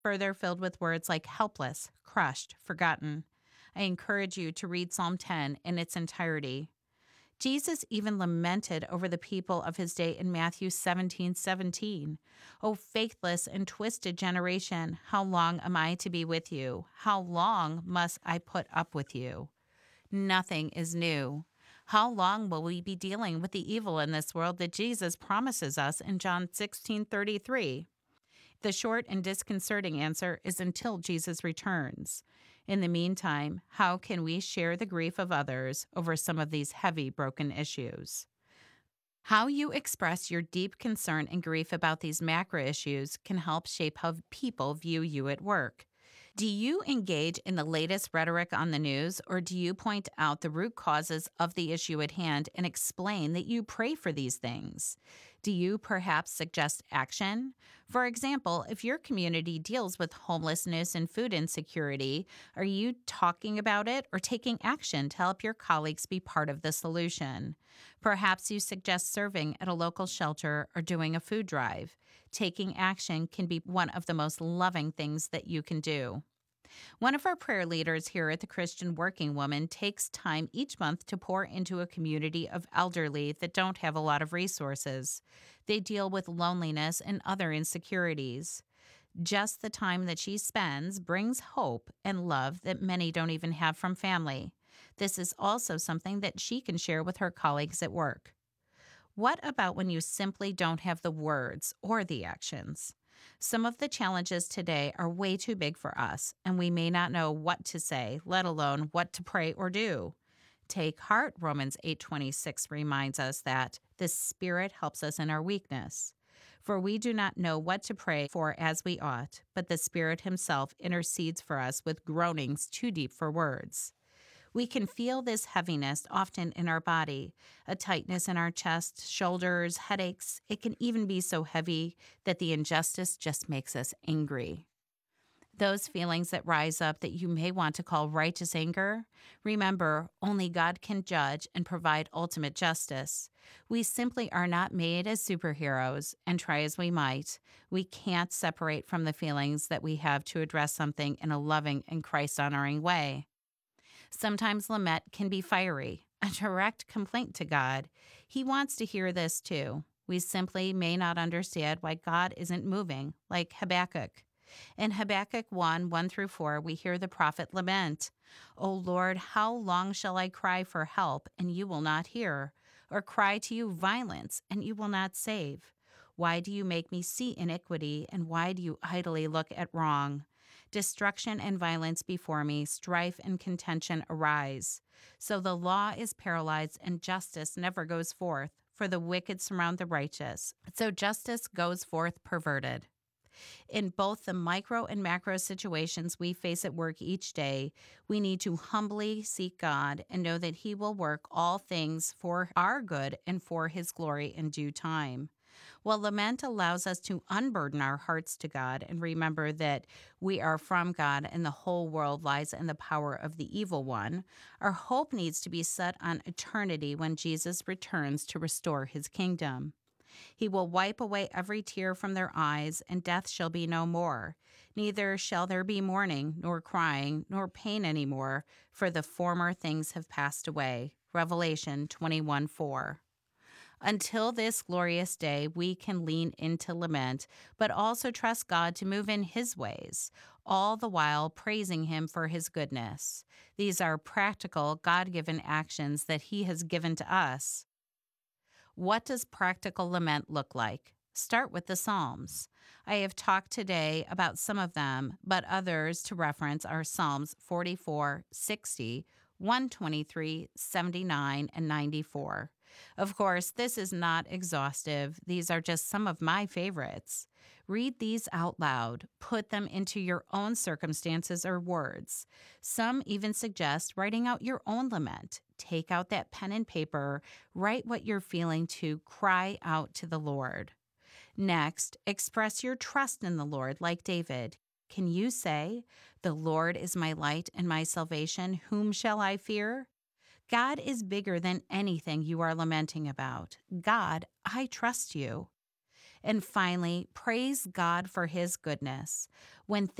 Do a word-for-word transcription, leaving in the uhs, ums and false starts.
further filled with words like helpless, crushed, forgotten. I encourage you to read Psalm ten in its entirety. Jesus even lamented over the people of his day in Matthew seventeen seventeen. O faithless and twisted generation, how long am I to be with you? How long must I put up with you? Nothing is new. How long will we be dealing with the evil in this world that Jesus promises us in John sixteen thirty-three? The short and disconcerting answer is until Jesus returns. In the meantime, how can we share the grief of others over some of these heavy, broken issues? How you express your deep concern and grief about these macro issues can help shape how people view you at work. Do you engage in the latest rhetoric on the news, or do you point out the root causes of the issue at hand and explain that you pray for these things? Do you perhaps suggest action? For example, if your community deals with homelessness and food insecurity, are you talking about it or taking action to help your colleagues be part of the solution? Perhaps you suggest serving at a local shelter or doing a food drive. Taking action can be one of the most loving things that you can do. One of our prayer leaders here at the Christian Working Woman takes time each month to pour into a community of elderly that don't have a lot of resources. They deal with loneliness and other insecurities. Just the time that she spends brings hope and love that many don't even have from family. This is also something that she can share with her colleagues at work. What about when you simply don't have the words or the actions? Some of the challenges today are way too big for us, and we may not know what to say, let alone what to pray or do. Take heart, Romans eight twenty-six reminds us that the Spirit helps us in our weakness. For we do not know what to pray for as we ought, but the Spirit himself intercedes for us with groanings too deep for words. We can feel this heaviness often in our body, a tightness in our chest, shoulders, headaches. It can even be so heavy that the injustice just makes us angry. Those feelings that rise up that you may want to call righteous anger, remember, only God can judge and provide ultimate justice. We simply are not made as superheroes, and try as we might, we can't separate from the feelings that we have to address something in a loving and Christ-honoring way. Sometimes lament can be fiery, a direct complaint to God. He wants to hear this too. We simply may not understand why God isn't moving, like Habakkuk. In Habakkuk one, one through four, we hear the prophet lament, O Lord, how long shall I cry for help, and you will not hear? Or cry to you violence, and you will not save? Why do you make me see iniquity, and why do you idly look at wrong? Destruction and violence before me, strife and contention arise. So the law is paralyzed and justice never goes forth, for the wicked surround the righteous. So justice goes forth perverted. In both the micro and macro situations we face at work each day, we need to humbly seek God and know that He will work all things for our good and for His glory in due time. While lament allows us to unburden our hearts to God and remember that we are from God and the whole world lies in the power of the evil one, our hope needs to be set on eternity when Jesus returns to restore His kingdom. He will wipe away every tear from their eyes, and death shall be no more. Neither shall there be mourning, nor crying, nor pain any more, for the former things have passed away. Revelation twenty-one four. Until this glorious day, we can lean into lament, but also trust God to move in His ways, all the while praising Him for His goodness. These are practical, God-given actions that He has given to us. What does practical lament look like? Start with the Psalms. I have talked today about some of them, but others to reference are Psalms forty-four, sixty, one twenty-three, seventy-nine, and ninety-four. Of course, this is not exhaustive. These are just some of my favorites. Read these out loud. Put them into your own circumstances or words. Some even suggest writing out your own lament. Take out that pen and paper. Write what you're feeling to cry out to the Lord. Next, express your trust in the Lord like David. Can you say, "The Lord is my light and my salvation. Whom shall I fear?" God is bigger than anything you are lamenting about. God, I trust you. And finally, praise God for his goodness. When